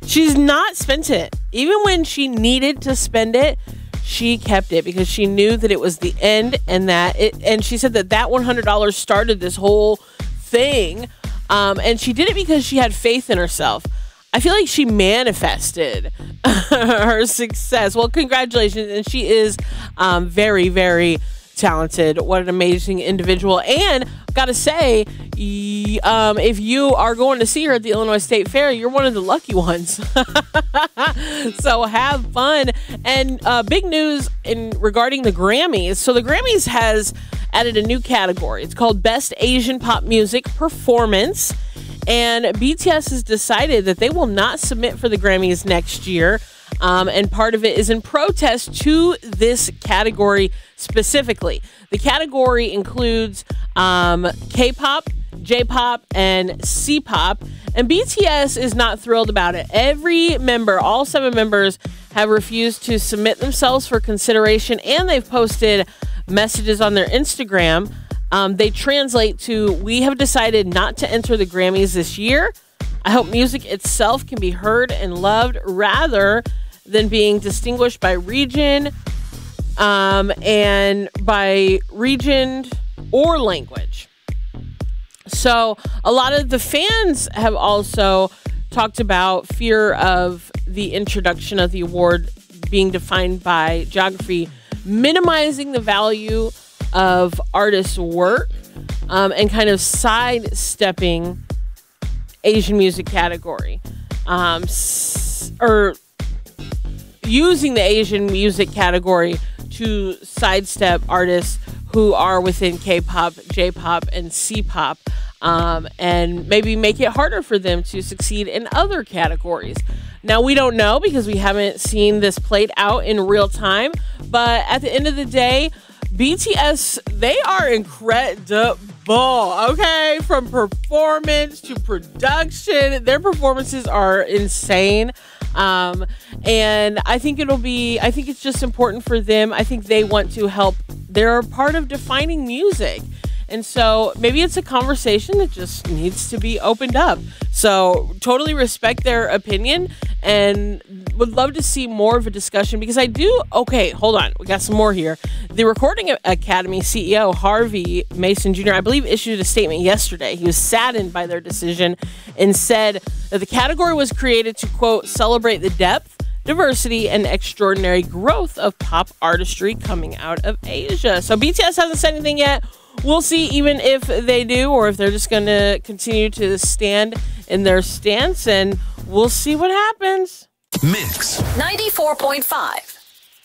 She's not spent it. Even when she needed to spend it, she kept it because she knew that it was the end, and she said that $100 started this whole thing. And she did it because she had faith in herself. I feel like she manifested her success. Well, congratulations. And she is very, very talented. What an amazing individual. And gotta say, if you are going to see her at the Illinois State Fair, you're one of the lucky ones. So have fun. And big news regarding the Grammys. So the Grammys has added a new category. It's called Best Asian Pop Music Performance. And BTS has decided that they will not submit for the Grammys next year. And part of it is in protest to this category specifically. The category includes K-pop, J-pop, and C-pop. And BTS is not thrilled about it. Every member, all 7 members, have refused to submit themselves for consideration, and they've posted messages on their Instagram. They translate to, "We have decided not to enter the Grammys this year. I hope music itself can be heard and loved rather than being distinguished by region and by region or language." So a lot of the fans have also talked about fear of the introduction of the award being defined by geography, minimizing the value of artists' work, and kind of sidestepping Asian music category, or using the Asian music category to sidestep artists who are within K-pop, J-pop, and C-pop, and maybe make it harder for them to succeed in other categories. Now, we don't know because we haven't seen this played out in real time, but at the end of the day, BTS, they are incredible, okay? From performance to production, their performances are insane. And I think it's just important for them. I think they want to help. They're a part of defining music. And so maybe it's a conversation that just needs to be opened up. So totally respect their opinion and would love to see more of a discussion because okay, hold on. We got some more here. The Recording Academy CEO, Harvey Mason Jr., I believe issued a statement yesterday. He was saddened by their decision and said that the category was created to, quote, celebrate the depth, diversity, and extraordinary growth of pop artistry coming out of Asia. So BTS hasn't said anything yet. We'll see even if they do or if they're just going to continue to stand in their stance, and we'll see what happens. Mix 94.5.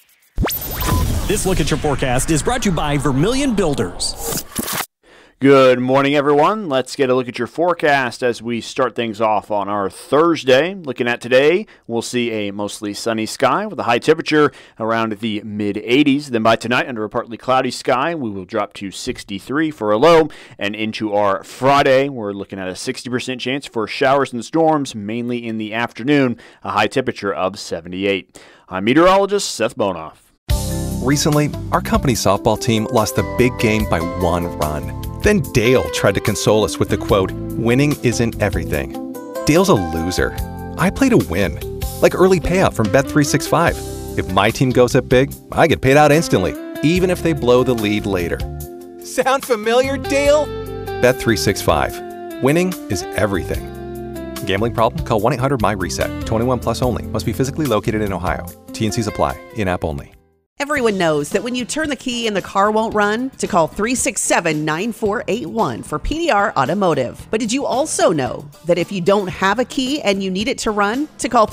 This Look at Your Forecast is brought to you by Vermilion Builders. Good morning, everyone. Let's get a look at your forecast as we start things off on our Thursday. Looking at today, we'll see a mostly sunny sky with a high temperature around the mid-80s. Then by tonight, under a partly cloudy sky, we will drop to 63 for a low. And into our Friday, we're looking at a 60% chance for showers and storms, mainly in the afternoon, a high temperature of 78. I'm meteorologist Seth Bonoff. Recently, our company softball team lost the big game by 1 run. Then Dale tried to console us with the quote, "Winning isn't everything." Dale's a loser. I play to win, like early payout from Bet365. If my team goes up big, I get paid out instantly, even if they blow the lead later. Sound familiar, Dale? Bet365. Winning is everything. Gambling problem? Call 1-800-MY-RESET. 21 plus only. Must be physically located in Ohio. T&Cs apply. In-app only. Everyone knows that when you turn the key and the car won't run, to call 367-9481 for PDR Automotive. But did you also know that if you don't have a key and you need it to run, to call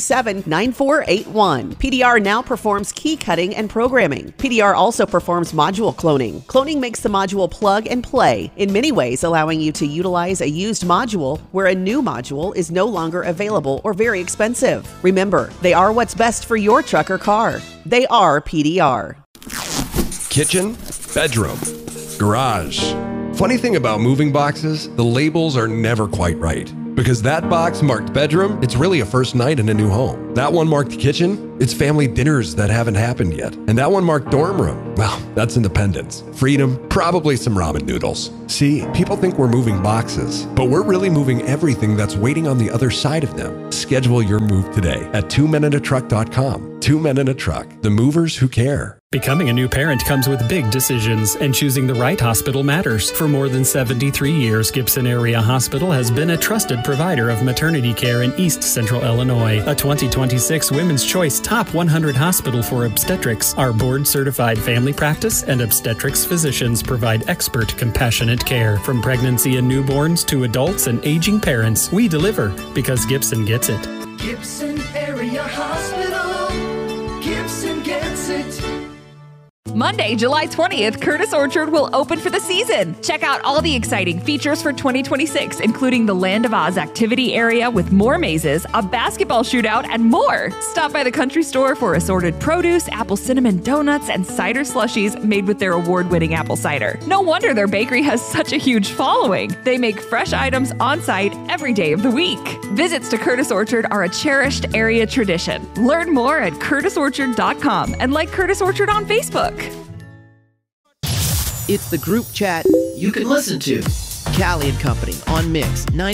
367-9481. PDR now performs key cutting and programming. PDR also performs module cloning. Cloning makes the module plug and play, in many ways allowing you to utilize a used module where a new module is no longer available or very expensive. Remember, they are what's best for your truck or car. They are PDR. kitchen, bedroom, garage. Funny thing about moving boxes, the labels are never quite right. Because that box marked bedroom, it's really a first night in a new home. That one marked kitchen, it's family dinners that haven't happened yet. And that one marked dorm room, well, that's independence, freedom, probably some ramen noodles. See, people think we're moving boxes, but we're really moving everything that's waiting on the other side of them. Schedule your move today at 2meninatruck.com. 2 Men in a Truck, the movers who care. Becoming a new parent comes with big decisions, and choosing the right hospital matters. For more than 73 years, Gibson Area Hospital has been a trusted provider of maternity care in East Central Illinois. A 2026 Women's Choice Top 100 Hospital for Obstetrics. Our board-certified family practice and obstetrics physicians provide expert, compassionate care. From pregnancy and newborns to adults and aging parents, we deliver because Gibson gets it. Gibson Area Hospital. Gibson gets it. Monday, July 20th, Curtis Orchard will open for the season. Check out all the exciting features for 2026, including the Land of Oz activity area with more mazes, a basketball shootout, and more. Stop by the country store for assorted produce, apple cinnamon donuts, and cider slushies made with their award-winning apple cider. No wonder their bakery has such a huge following. They make fresh items on site every day of the week. Visits to Curtis Orchard are a cherished area tradition. Learn more at curtisorchard.com and like Curtis Orchard on Facebook. It's the group chat you can listen to. Callie and Company on Mix 90.